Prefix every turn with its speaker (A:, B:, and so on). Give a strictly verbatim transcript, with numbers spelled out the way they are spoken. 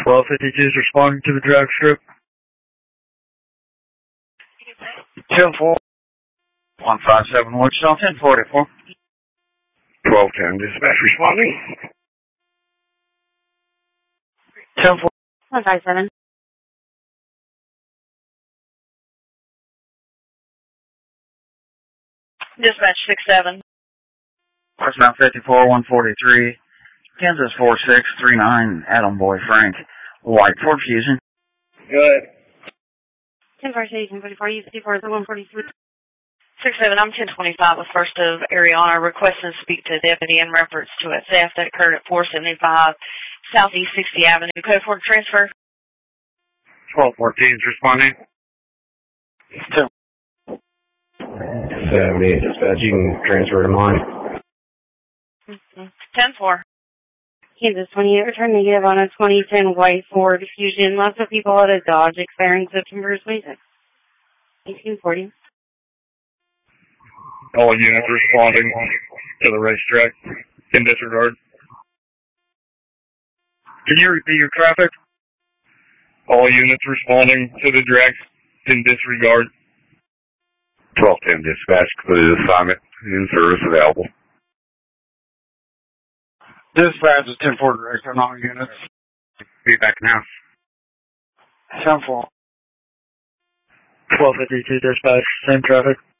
A: twelve fifty-two is responding to the drag strip.
B: ten four. one five seven Wichita, ten forty-four.
C: twelve ten, dispatch responding.
B: ten four.
D: one five seven.
E: Dispatch six seven.
B: Personnel fifty-four one forty-three. Kansas four six three nine. Adam Boy Frank. White Ford Fusion.
C: Good.
D: ten four city, ten forty-four, U fifty-four, one forty-three.
E: six seven, I'm ten twenty-five with First of Ariana requesting to speak to a deputy in reference to a theft that occurred at four seventy-five Southeast sixtieth Avenue. Code four transfer.
C: twelve fourteen is responding.
B: ten.
C: seventy, dispatch, you can transfer to mine.
E: Mm-hmm. ten four.
D: Kansas twenty-eight, return negative on a twenty ten White Ford Fusion. Lots of people at a Dodge expiring September twenty-sixth. eighteen forty.
C: All units responding to the racetrack in disregard.
A: Can you repeat your traffic?
C: All units responding to the drag in disregard. twelve ten dispatch, completed assignment, in service available.
B: Dispatch is ten four direct on all units.
C: Be back now.
B: ten four.
A: twelve fifty-two dispatch, same traffic.